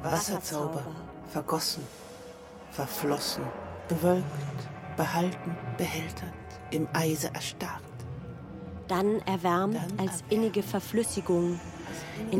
Wasserzauber, vergossen, verflossen, bewölkt, behalten, behältert, im Eise erstarrt. Dann erwärmt als innige Verflüssigung